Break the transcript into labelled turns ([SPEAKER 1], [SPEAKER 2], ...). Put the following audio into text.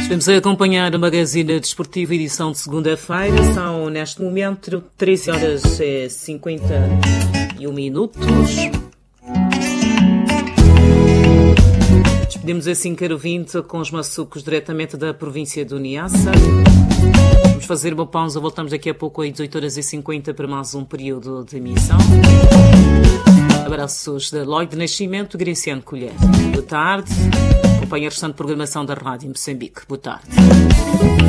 [SPEAKER 1] Estamos a acompanhar o Magazine Desportivo, edição de segunda-feira. São, neste momento, 13 horas e 51 minutos. Despedimos assim, caro ouvinte, com os maçucos diretamente da província do Niassa. Vamos fazer uma pausa, voltamos daqui a pouco às 18 horas e 50 para mais um período de emissão. Abraços de Lloyd Nascimento, Graciano Colher. Boa tarde. Acompanhe a restante programação da Rádio Moçambique. Boa tarde.